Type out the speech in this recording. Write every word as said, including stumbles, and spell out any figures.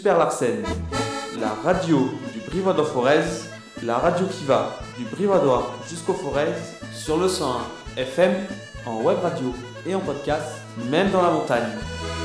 Super Larsen, la radio du Brivadois-Forez, la radio qui va du Brivadois jusqu'au Forez sur le cent un F M, en web radio et en podcast, même dans la montagne.